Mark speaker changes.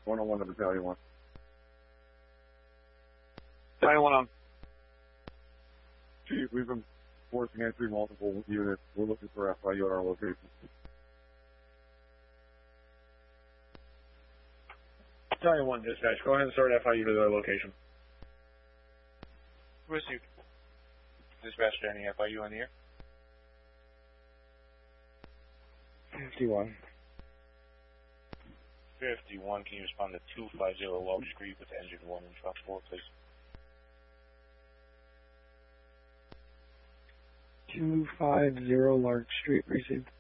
Speaker 1: 101 to Battalion 1.
Speaker 2: Battalion 1 on.
Speaker 1: Chief, we've been forcing entry multiple units. We're looking for FIU at our location.
Speaker 2: Battalion 1 dispatch, go ahead and start FIU to their location.
Speaker 3: Received. Dispatch to any FIU in the air.
Speaker 2: 51.
Speaker 3: 51, can you respond to 250 Walsh Street with engine 1 and truck 4, please?
Speaker 2: 250 Lark Street, received.